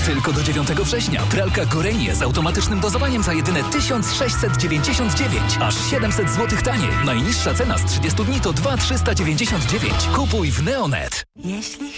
Tylko do 9 września. Pralka Gorenie z automatycznym dozowaniem za jedyne 1699. Aż 700 zł taniej. Najniższa cena z 30 dni to 2399. Kupuj w Neonet. Jeśli